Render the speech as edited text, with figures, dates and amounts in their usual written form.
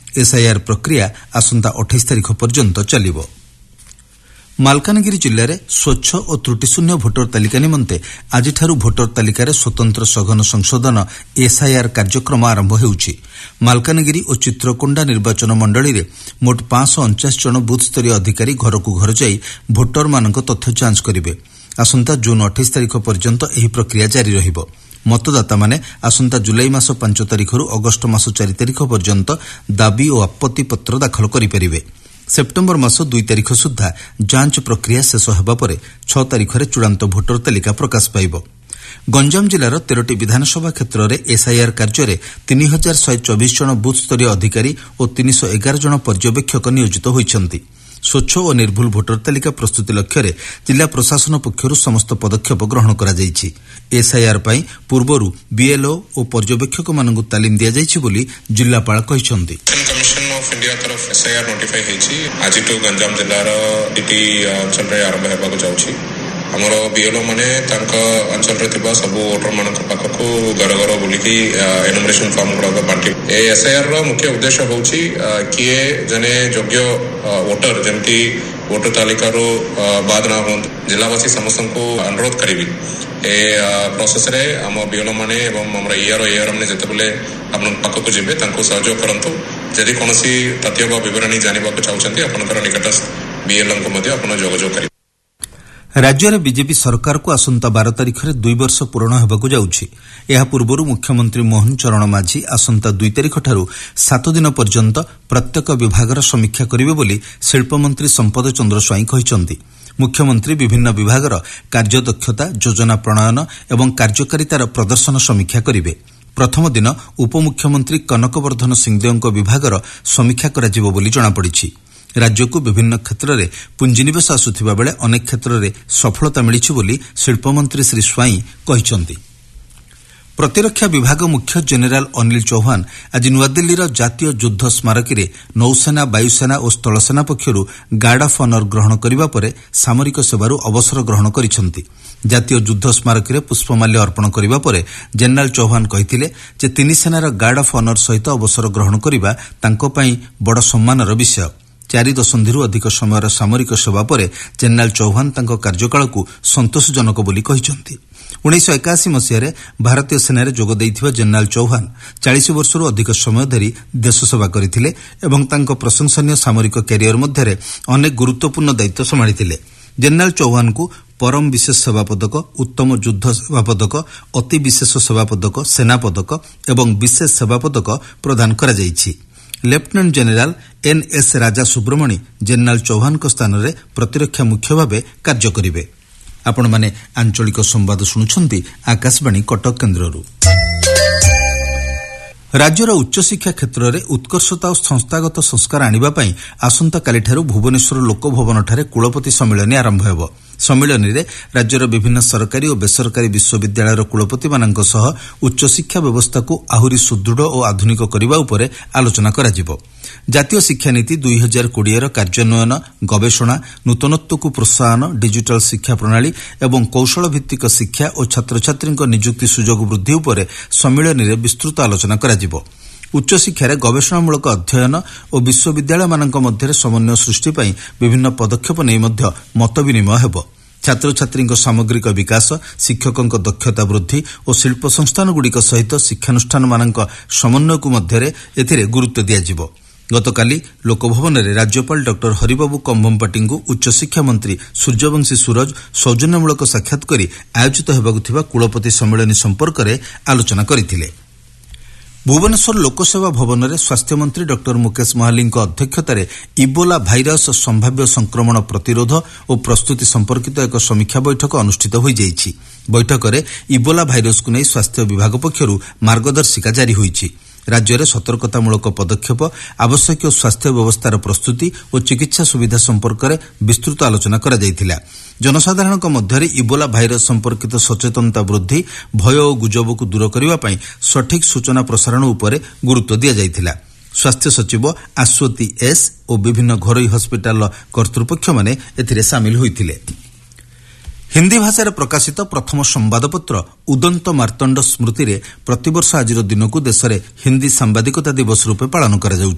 SIR प्रक्रिया आसंता 28 तारिख पर्यंत चलिब। मालकानगिरी जिले में स्वच्छ और त्रुटिशून्य भोटर तालिका निमंते आजिठारू भोटर तालिकार स्वतंत्र सघन संशोधन एसआईआर कार्यक्रम आरंभ होउछि। मालकानगिरी और चित्रकोंडा निर्वाचन मंडली में मोट 549 जन बूथ स्तरीय अधिकारी घर को घर जाई भोटर मानक तथ्य जांच करिवे। आसंता जून 28 तारिख पर्यंत एही प्रक्रिया जारी रहिबो। मतदाता माने आसंता जुलाई मास 5 तारिखରୁ अगस्त मास 4 तारिख पर्यंत दाबी और आपत्ति पत्र दाखल करिपारिबे। सेप्टेम्बर मास 2 तारिख सुधा जांच प्रक्रिया शेष होगा पर 6 तारिखरे चूड़ांत भोटर तालिका प्रकाश पाइब। गंजाम जिलार 13टी विधानसभा क्षेत्र में एसआईआर कार्य 3124 जन बूथ स्तरीय अधिकारी और 311 जन पर्यवेक्षक नियोजित होइछन्ति। स्वच्छ और निर्भुल भोटर तालिका प्रस्तुति लक्ष्य जिला प्रशासन पक्षर समस्त पदक्षेप ग्रहण करा जायछि। एसआईआर पई पूर्वरु बीएलओ और पर्यवेक्षक मानकु तालीम दिया जायछि बोली जिलापाल कहिसन्ति। कमिशन ऑफ इंडिया तरफ एसआईआर नोटिफाई हेछि। आज तो गंजाम जिलार डीटी अंचल रे आरंभ हेबाक जाउछि। हमर बीएलओ माने तांका अंचल रे थिबा सब वोटर मानक पाखकु घर घर बुलिकी एनुमरेशन फॉर्म गुडा बांटी। एसआईआर रो मुख्य उद्देश्य होछि किए जने योग्य वोटर जेमती वोटर तालिका रो बाद ना हो जिलावासी समस्त को अनुरोध करिवि। ए प्रोसेस रे हम बीएलओ माने एवं हमर एआरओ ने जतबले आपन पाखकु जेबे तांको सहयोग करंतु। जदि कोनोसी तथ्य वा विवरणी जानिबाक चाहउछन्ती आपनकर निकटस्थ बीएलओ को मध्ये आपन जोगाजोग करिवि। राज्य में बीजेपी सरकार को आसंता 12 तारिख में 2 वर्ष पूर्ण होगा जाउछि। यह पूर्व मुख्यमंत्री मोहन चरण माझी आसंता 2 तारिख ठारू 7 दिन पर्यंत प्रत्येक विभागर समीक्षा करिवे बोली शिल्पमंत्री संपद चंद्र स्वाई कहिसंति। मुख्यमंत्री विभिन्न विभागर कार्यदक्षता योजना प्रणयन एवं कार्यकारितार प्रदर्शन समीक्षा करिवे। प्रथम दिन उपमुख्यमंत्री कनकवर्धन सिंहदेव विभागर समीक्षा कराजिबो बोली जणापड़िछि। राज्य को विभिन्न क्षेत्र में पुंजीनिवेश आसुथिबा बेले अनेक क्षेत्र में सफलता मिलिछि बोली शिल्पमंत्री श्री स्वाई कहिसंति। प्रतिरक्षा विभाग मुख्य जेनेराल अनिल चौहान आज नुआदिल्लीर जातीय युद्ध स्मारकी रे नौसेना वायुसेना और स्थलसेना पक्षरु गार्ड ऑफ ऑनर ग्रहण करिबा परे सामरिक सेवारु अवसर ग्रहण करिसंति। जातीय युद्ध स्मारकी रे पुष्पमाल्य अर्पण करिबा परे जेनेराल चौहान कहिथिले जे तीन सेनार गार्ड ऑफ ऑनर सहित अवसर ग्रहण करिबा तांको पई बड़ सम्मानर विषय। 4 दशंधिरू अधिक समय सामरिक सेवा पर जेनेराल चौहान तांको कार्यकाल को संतोषजनक बोली कहिसंति। 1981 मसीह भारतीय सेना जोग देइथिबा जेनेराल चौहान 40 वर्षरू अधिक समय धरी देश सेवा करथिले एवं तांको प्रशंसनीय सामरिक कैरियर मध्यरे अनेक गुरुत्वपूर्ण दायित्व संभाळिथिले। जेनेराल चौहान को परम विशेष सेवा पदक, उत्तम युद्ध सेवा पदक, अति विशेष सेवा पदक, सेना पदक एवं विशेष सेवा पदक प्रदान करा जायछि। लेफ्टिनेंट जेनेराल एनएस राजा सुब्रमणी जेनेराल चौहान को स्थान में प्रतिरक्षा मुख्य भाव कार्य करिवे। आपण माने आंचलिक संवाद शुणुछंती आकाशवाणी कटक केन्द्ररू। राज्यर उच्चशिक्षा क्षेत्र में उत्कर्षता और संस्थागत संस्कार आनिबा पई आसंता कालीठारू भुवनेश्वर लोकभवनठारे कुलपति सम्मेलन आरंभ हेबो। सम्मेलन में राज्यर विभिन्न सरकारी और बेसरकारी विश्वविद्यालय कुलपति मानक सह उच्चशिक्षा व्यवस्था को आहुरी सुदृढ़ और आधुनिक करने उपरे आलोचना कराजिबो। जातीय शिक्षा नीति 2020 कार्यान्वयन, गवेषणा, नूतनत्व को प्रोत्साहन, डिजिटल शिक्षा प्रणाली एवं कौशल भित्तिक शिक्षा और छात्र छात्री नियुक्ति सुजोग वृद्धि उपरे सम्मेलन में विस्तृत आलोचना कराजिबो। उच्चशिक्षार गवेषणामूलक अध्ययन और विश्वविद्यालय मानक मध्य समन्वय सृष्टि पई विभिन्न पदक्षेप नहीं मध्य मत विनिमय हेबो। छात्र छात्री सामग्रिक विकास, शिक्षकों दक्षता वृद्धि और शिल्प संस्थान गुड़िक सहित शिक्षानुष्ठान मानक समन्वय को मध्य एथिरे गुरुत्व दियाजिबो। गतकाली लोकभवन में राज्यपाल डॉ हरिबाबू कंभमपाटी को उच्चशिक्षा मंत्री सूर्यवंशी सूरज सौजन्यमूलक साक्षात करी आयोजित हेबाकु थिबा कुलपति सम्मेलन संपर्क में आलोचना करथिले। भुवनेश्वर लोकसेवा भवन में स्वास्थ्य मंत्री डॉ मुकेश महाली अध्यक्षतार इबोला भाइरस संभाव्य संक्रमण प्रतिरोध और प्रस्तुति संपर्कित एक समीक्षा बैठक अनुष्ठित हो जाइछि। बैठक में इबोला भाइरस को नहीं स्वास्थ्य विभाग पक्षरु मार्गदर्शिका जारी होइछि। राज्य में सतर्कतामूलक पदक्षेप, आवश्यक स्वास्थ्य व्यवस्थार प्रस्तुति और चिकित्सा सुविधा संपर्क में विस्तृत आलोचना करा जायथिला। जनसाधारण मध्य इबोला भाइरस संपर्कित सचेतनता वृद्धि, भय और गुजब को दूर करने सठिक सूचना प्रसारण उपरे गुरुत्व दिया जायथिला। स्वास्थ्य सचिव आश्वती एस और विभिन्न घरोई हस्पिटाल कर्तृपक्ष माने एथिरे सामिल होइथिले। हिंदी भाषा प्रकाशित प्रथम संवादपत्र उदंत मार्तंड स्मृति रे प्रतिवर्ष आज दिन को देश में हिंदी सांबादिकता दिवस रूपे पालन करा जाउछि।